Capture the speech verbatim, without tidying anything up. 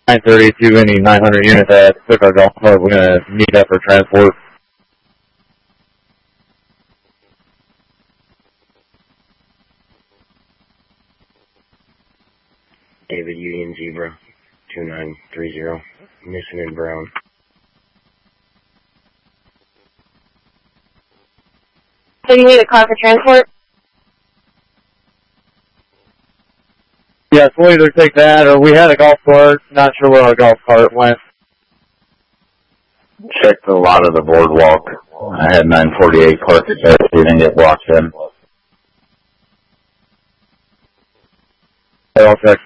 nine thirty-two, any nine hundred units that took our golf cart, we're going to need that for transport. David Union Zebra, two nine three zero, missing in Brown. So you need a car for transport? Yes, we'll either take that or we had a golf cart. Not sure where our golf cart went. Checked a lot of the boardwalk. I had nine forty-eight parked there. We didn't get blocked in. I'll check.